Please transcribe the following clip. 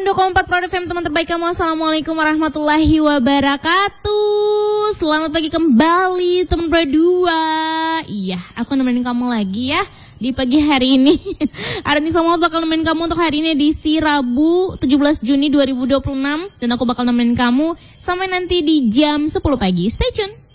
102,4 Pro FM, teman terbaik kamu. Assalamualaikum warahmatullahi wabarakatuh. Selamat pagi kembali teman berdua. Iya, aku nemenin kamu lagi ya di pagi hari ini. Arani Samuel bakal nemenin kamu untuk hari ini edisi Rabu 17 Juni 2026. Dan aku bakal nemenin kamu sampai nanti di jam 10 pagi. Stay tune.